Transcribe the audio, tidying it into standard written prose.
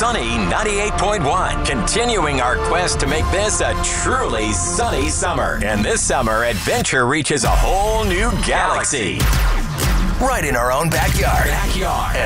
Sunny 98.1, continuing our quest to make this a truly sunny summer. And this summer, adventure reaches a whole new galaxy. Right in our own backyard.